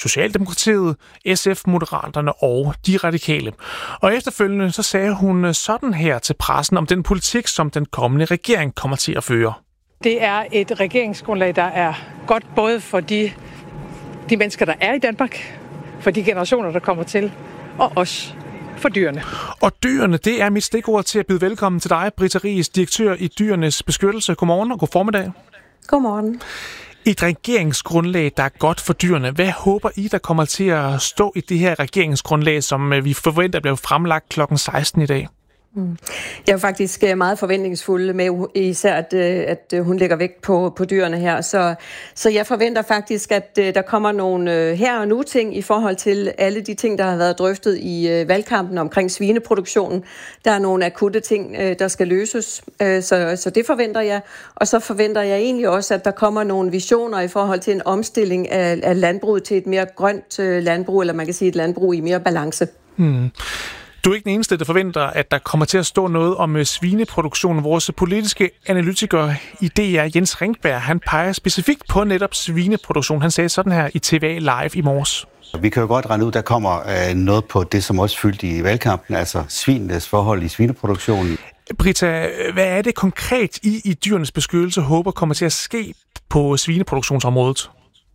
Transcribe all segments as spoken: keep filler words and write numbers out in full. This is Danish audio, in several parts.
Socialdemokratiet, S F, Moderaterne og De Radikale. Og efterfølgende så sagde hun sådan her til pressen om den politik, som den kommende regering kommer til at føre. Det er et regeringsgrundlag, der er godt både for de, de mennesker, der er i Danmark, for de generationer, der kommer til, og også for dyrene. Og dyrene, det er mit stikord til at byde velkommen til dig, Britta Riis, direktør i Dyrenes Beskyttelse. Godmorgen og god formiddag. Godmorgen. Et regeringsgrundlag, der er godt for dyrene. Hvad håber I, der kommer til at stå i det her regeringsgrundlag, som vi forventer bliver fremlagt klokken seksten i dag? Mm. Jeg er faktisk meget forventningsfuld med især, at, at hun lægger vægt på, på dyrene her. Så, så jeg forventer faktisk, at der kommer nogle her og nu ting i forhold til alle de ting, der har været drøftet i valgkampen omkring svineproduktionen. Der er nogle akutte ting, der skal løses, så, så det forventer jeg. Og så forventer jeg egentlig også, at der kommer nogle visioner i forhold til en omstilling af, af landbruget til et mere grønt landbrug, eller man kan sige et landbrug i mere balance. Hmm. Du er ikke den eneste, der forventer, at der kommer til at stå noget om svineproduktion. Vores politiske analytiker i D R, Jens Ringberg, han peger specifikt på netop svineproduktion. Han sagde sådan her i T V A Live i morges. Vi kan jo godt regne ud, der kommer øh, noget på det, som også fyldte i valgkampen, altså svinenes forhold i svineproduktionen. Britta, hvad er det konkret i, i Dyrenes Beskyttelse håber kommer til at ske på svineproduktionsområdet?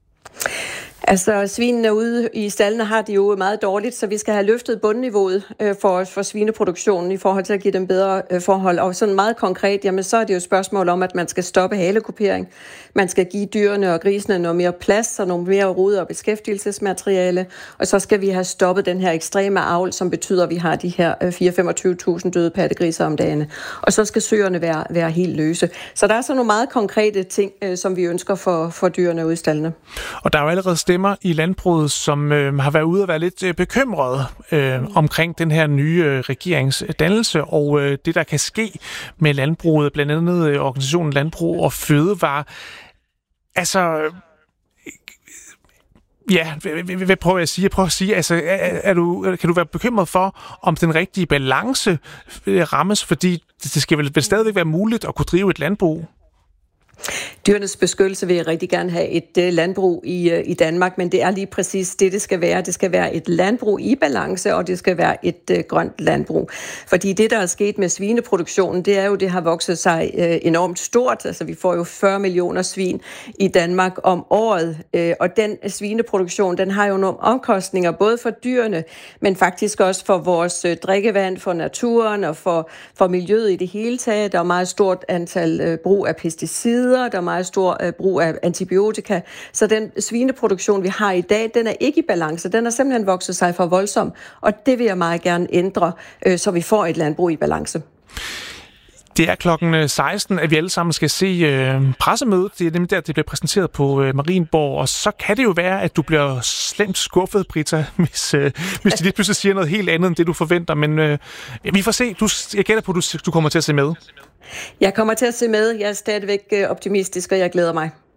Altså, svinene ude i staldene har de jo meget dårligt, så vi skal have løftet bundniveauet øh, for, for svineproduktionen i forhold til at give dem bedre øh, forhold. Og sådan meget konkret, jamen så er det jo et spørgsmål om, at man skal stoppe halekupering. Man skal give dyrene og grisene noget mere plads og nogle mere rod- og beskæftigelsesmateriale. Og så skal vi have stoppet den her ekstreme avl, som betyder, at vi har de her fire til femogtyve tusind døde pattegriser om dagen. Og så skal søerne være, være helt løse. Så der er sådan nogle meget konkrete ting, øh, som vi ønsker for, for dyrene ude i staldene. Og der er jo allerede stemmer i landbruget, som øh, har været ude og være lidt øh, bekymrede øh, omkring den her nye øh, regeringsdannelse og øh, det, der kan ske med landbruget, blandt andet øh, organisationen Landbrug og Fødevare. Altså, øh, ja, hvad prøver jeg at sige? Jeg prøver at sige, altså, er, er du, kan du være bekymret for, om den rigtige balance rammes, fordi det skal vel, vel stadigvæk være muligt at kunne drive et landbrug? Dyrenes Beskyttelse vil jeg rigtig gerne have et uh, landbrug i, uh, i Danmark, men det er lige præcis det, det skal være. Det skal være et landbrug i balance, og det skal være et uh, grønt landbrug. Fordi det, der er sket med svineproduktionen, det er jo, det har vokset sig uh, enormt stort. Altså, vi får jo fyrre millioner svin i Danmark om året, uh, og den svineproduktion, den har jo nogle omkostninger, både for dyrene, men faktisk også for vores uh, drikkevand, for naturen og for, for miljøet i det hele taget. Der er meget stort antal uh, brug af pesticider, der er meget stor øh, brug af antibiotika. Så den svineproduktion, vi har i dag, den er ikke i balance. Den har simpelthen vokset sig for voldsom, og det vil jeg meget gerne ændre, øh, så vi får et landbrug i balance. Det er klokken seksten, at vi alle sammen skal se øh, pressemødet. Det er nemlig der, det bliver præsenteret på øh, Marienborg, og så kan det jo være, at du bliver slemt skuffet, Britta, hvis, øh, hvis de lige pludselig siger noget helt andet, end det du forventer. Men øh, vi får se. Du, jeg gætter på, at du, du kommer til at se med. Jeg kommer til at se med. Jeg er stadigvæk optimistisk, og jeg glæder mig.